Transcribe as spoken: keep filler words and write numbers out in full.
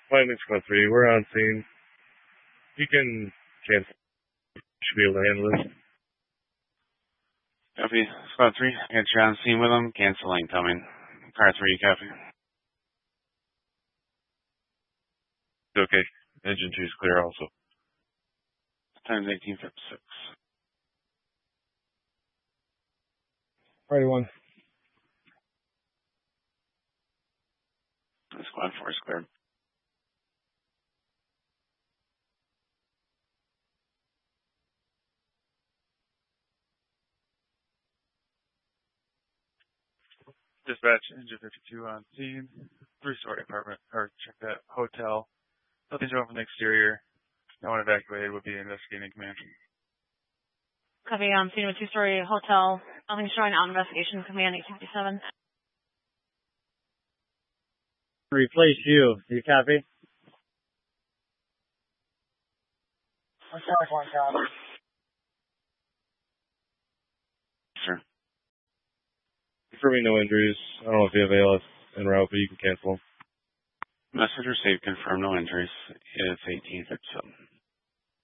Finding Squad three, we're on scene. You can cancel. Should be able to handle this. Copy. Squad three, get you on scene with them. Canceling coming. Car three, copy. Okay. Engine two is clear also. Time's eighteen fifty-six. Ready one. Squad four is clear. Dispatch, engine fifty-two on scene. Three-story apartment, or check that, hotel. Nothing showing from the exterior. No one evacuated. Would be investigating command. Copy, on scene of a two-story hotel. Nothing showing on investigation command eighteen fifty-seven. Replace you. Do you copy? One copy. Sure. Confirming no injuries. I don't know if you have A L S en route, but you can cancel them. Message received. Confirm no injuries. It's eighteen fifty-seven.